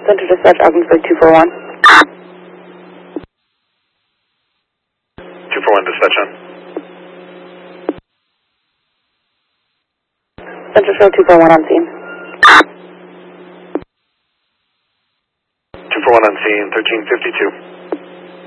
Center Dispatch, Ogdensburg 241. 241 dispatch on. Center Show 241 on scene. 241 on scene, 1352.